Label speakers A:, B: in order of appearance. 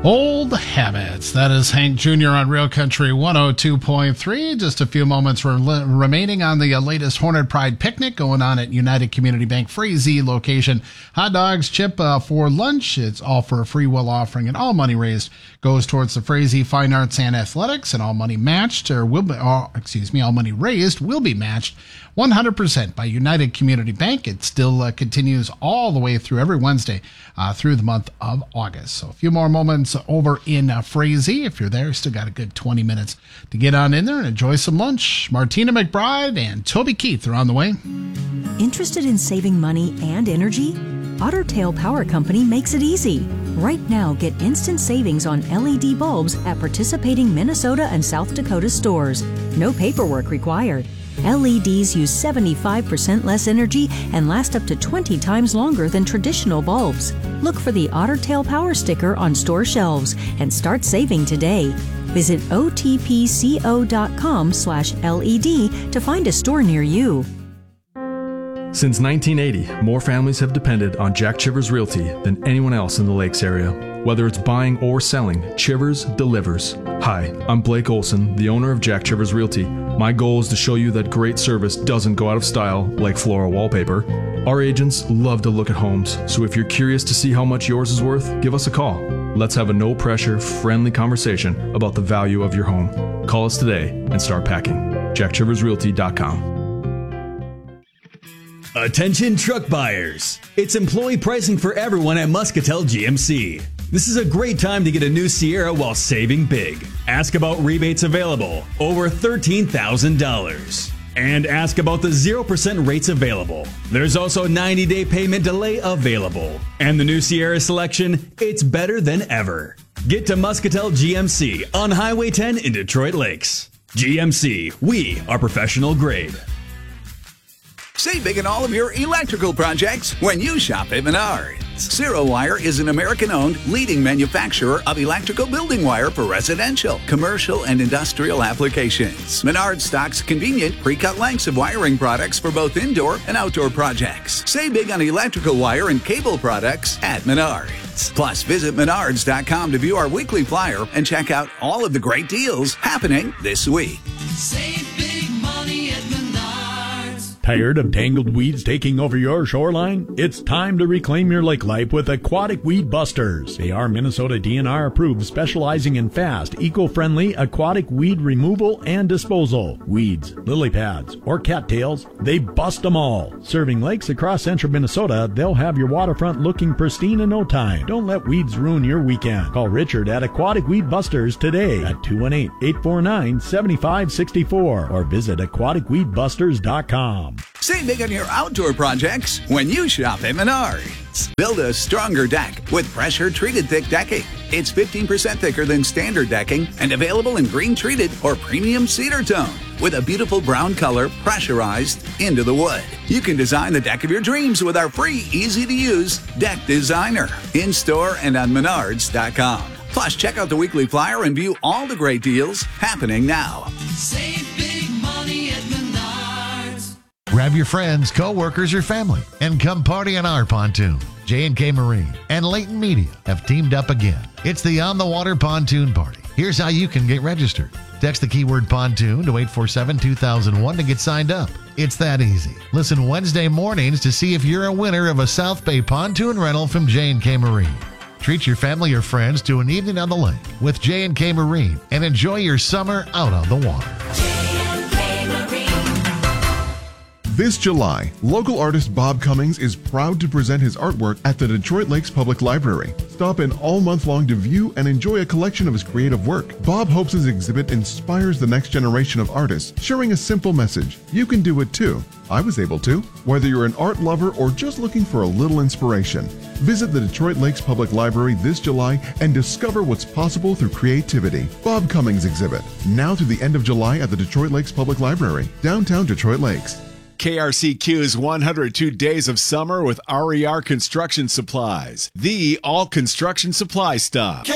A: Old Habits. That is Hank Jr. on Real Country 102.3. Just a few moments remaining on the latest Hornet Pride picnic going on at United Community Bank Frazee location. Hot dogs, chip for lunch. It's all for a free will offering, and all money raised goes towards the Frazee Fine Arts and Athletics, and all money matched all money raised will be matched 100% by United Community Bank. It still continues all the way through every Wednesday through the month of August. So a few more moments over in Frazee. If you're there, still got a good 20 minutes to get on in there and enjoy some lunch. Martina McBride and Toby Keith are on the way.
B: Interested in saving money and energy? Otter Tail Power Company makes it easy. Right now, get instant savings on LED bulbs at participating Minnesota and South Dakota stores. No paperwork required. LEDs use 75% less energy and last up to 20 times longer than traditional bulbs. Look for the Otter Tail Power sticker on store shelves and start saving today. Visit otpco.com/LED to find a store near you.
C: Since 1980, more families have depended on Jack Chivers Realty than anyone else in the Lakes area. Whether it's buying or selling, Chivers delivers. Hi, I'm Blake Olson, the owner of Jack Chivers Realty. My goal is to show you that great service doesn't go out of style like floral wallpaper. Our agents love to look at homes, so if you're curious to see how much yours is worth, give us a call. Let's have a no-pressure, friendly conversation about the value of your home. Call us today and start packing. JackChiversRealty.com.
D: Attention truck buyers! It's employee pricing for everyone at Muscatel GMC. This is a great time to get a new Sierra while saving big. Ask about rebates available, over $13,000. And ask about the 0% rates available. There's also 90-day payment delay available. And the new Sierra selection, it's better than ever. Get to Muscatel GMC on Highway 10 in Detroit Lakes. GMC, we are professional grade.
E: Save big in all of your electrical projects when you shop at Menards. Zero Wire is an American-owned leading manufacturer of electrical building wire for residential, commercial, and industrial applications. Menards stocks convenient pre-cut lengths of wiring products for both indoor and outdoor projects. Save big on electrical wire and cable products at Menards. Plus, visit Menards.com to view our weekly flyer and check out all of the great deals happening this week.
F: Save big money at Menards.
G: Tired of tangled weeds taking over your shoreline? It's time to reclaim your lake life with Aquatic Weed Busters. They are Minnesota DNR approved, specializing in fast, eco-friendly aquatic weed removal and disposal. Weeds, lily pads, or cattails, they bust them all. Serving lakes across central Minnesota, they'll have your waterfront looking pristine in no time. Don't let weeds ruin your weekend. Call Richard at Aquatic Weed Busters today at 218-849-7564 or visit aquaticweedbusters.com.
E: Save big on your outdoor projects when you shop at Menards. Build a stronger deck with pressure-treated thick decking. It's 15% thicker than standard decking and available in green-treated or premium cedar tone with a beautiful brown color pressurized into the wood. You can design the deck of your dreams with our free, easy-to-use Deck Designer in-store and on Menards.com. Plus, check out the weekly flyer and view all the great deals happening now.
F: Save big money at Menards.
H: Grab your friends, co-workers, or family and come party on our pontoon. J&K Marine and Leighton Media have teamed up again. It's the On the Water Pontoon Party. Here's how you can get registered. Text the keyword pontoon to 847-2001 to get signed up. It's that easy. Listen Wednesday mornings to see if you're a winner of a South Bay pontoon rental from J&K Marine. Treat your family or friends to an evening on the lake with J&K Marine and enjoy your summer out on the water.
I: This July, local artist Bob Cummings is proud to present his artwork at the Detroit Lakes Public Library. Stop in all month long to view and enjoy a collection of his creative work. Bob hopes his exhibit inspires the next generation of artists, sharing a simple message. You can do it too. I was able to. Whether you're an art lover or just looking for a little inspiration, visit the Detroit Lakes Public Library this July and discover what's possible through creativity. Bob Cummings exhibit, now through the end of July at the Detroit Lakes Public Library, downtown Detroit Lakes.
J: KRCQ's 102 Days of Summer with RER Construction Supplies, the all construction supply stop.